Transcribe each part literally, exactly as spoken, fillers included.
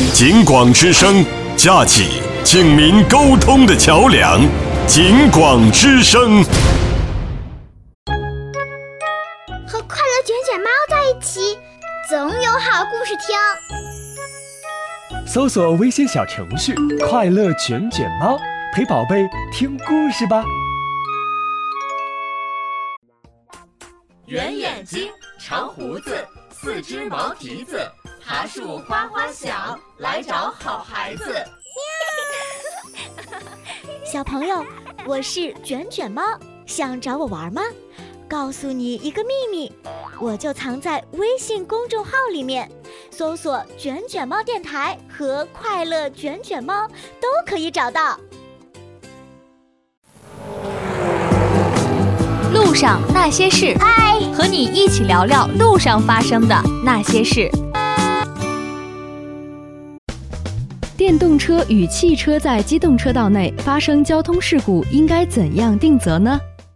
警广之声，架起警民沟通的桥梁。警广之声， 和快乐卷卷猫在一起，总有好故事听。 搜索微信小程序“快乐卷卷猫”，陪宝贝听故事吧。 圆眼睛，长胡子，四只毛蹄子，爬树花花小，来找好孩子。 小朋友，我是卷卷猫，想找我玩吗？告诉你一个秘密，我就藏在微信公众号里面，搜索卷卷猫电台和快乐卷卷猫都可以找到。 路上那些事， 嗨， 和你一起聊聊路上发生的那些事。电动车与汽车在机动车道内发生交通事故，应该怎样定责呢？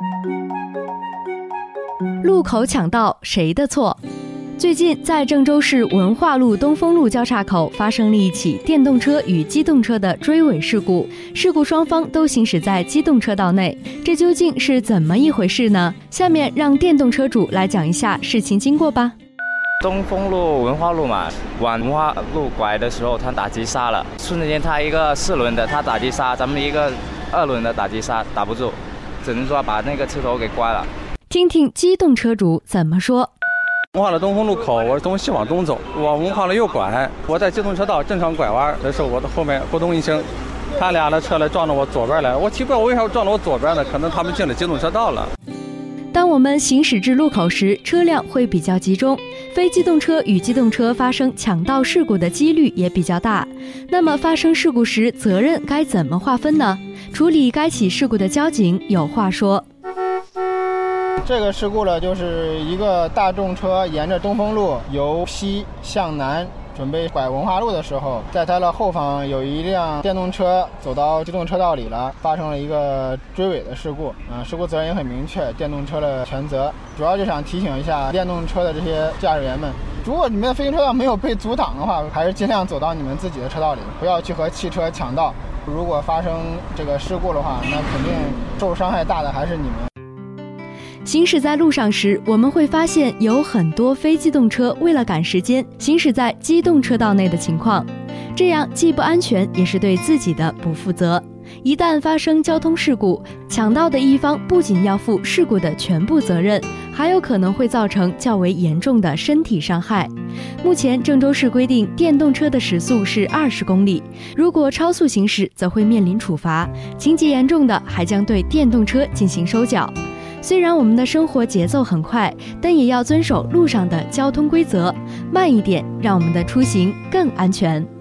路口抢道谁的错？最近在郑州市文化路东风路交叉口发生了一起电动车与机动车的追尾事故，事故双方都行驶在机动车道内，这究竟是怎么一回事呢？下面让电动车主来讲一下事情经过吧。 东风路文化路嘛，往文化路拐的时候他打急刹了，瞬间他一个四轮的他打急刹，咱们一个二轮的打急刹打不住，只能说把那个车头给刮了。 听听机动车主怎么说。 文化路东风路口，我是从西往东走，往文化路右拐，我在机动车道正常拐弯的时候，我的后面咕咚一声，他俩的车来撞到我左边来，我奇怪我为啥撞到我左边呢？可能他们进了机动车道了。 当我们行驶至路口时，车辆会比较集中，非机动车与机动车发生抢道事故的几率也比较大。那么发生事故时，责任该怎么划分呢？处理该起事故的交警有话说。 这个事故呢，就是一个大众车沿着东风路由西向南准备拐文化路的时候，在它的后方有一辆电动车走到机动车道里了，发生了一个追尾的事故。啊、呃，事故责任也很明确，电动车的全责。主要就想提醒一下电动车的这些驾驶员们，如果你们的非行车道没有被阻挡的话，还是尽量走到你们自己的车道里，不要去和汽车抢道。如果发生这个事故的话，那肯定受伤害大的还是你们。 行驶在路上时，我们会发现有很多非机动车为了赶时间行驶在机动车道内的情况，这样既不安全，也是对自己的不负责。一旦发生交通事故，抢道的一方不仅要负事故的全部责任，还有可能会造成较为严重的身体伤害。目前郑州市规定电动车的时速是二十公里，如果超速行驶则会面临处罚，情节严重的还将对电动车进行收缴。虽然我们的生活节奏很快，但也要遵守路上的交通规则，慢一点，让我们的出行更安全。